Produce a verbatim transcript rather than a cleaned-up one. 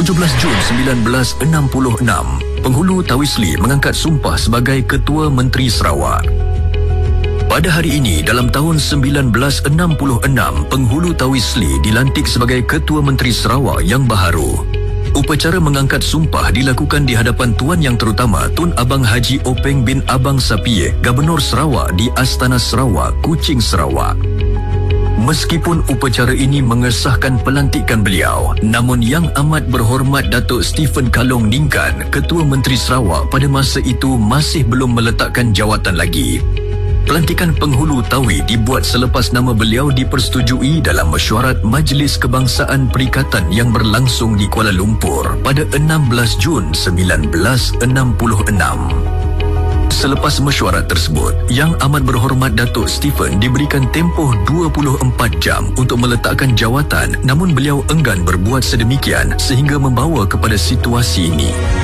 tujuh belas Jun seribu sembilan ratus enam puluh enam, Penghulu Tawisli mengangkat sumpah sebagai Ketua Menteri Sarawak. Pada hari ini, dalam tahun seribu sembilan ratus enam puluh enam, Penghulu Tawisli dilantik sebagai Ketua Menteri Sarawak yang baharu. Upacara mengangkat sumpah dilakukan di hadapan Tuan Yang Terutama Tun Abang Haji Openg bin Abang Sapie, Gubernur Sarawak di Astana Sarawak, Kuching, Sarawak. Meskipun upacara ini mengesahkan pelantikan beliau, namun Yang Amat Berhormat Datuk Stephen Kalong Ningkan, Ketua Menteri Sarawak pada masa itu masih belum meletakkan jawatan lagi. Pelantikan Penghulu Tawi dibuat selepas nama beliau dipersetujui dalam mesyuarat Majlis Kebangsaan Perikatan yang berlangsung di Kuala Lumpur pada enam belas Jun seribu sembilan ratus enam puluh enam. Selepas mesyuarat tersebut, Yang Amat Berhormat Datuk Stephen diberikan tempoh dua puluh empat jam untuk meletakkan jawatan, namun beliau enggan berbuat sedemikian sehingga membawa kepada situasi ini.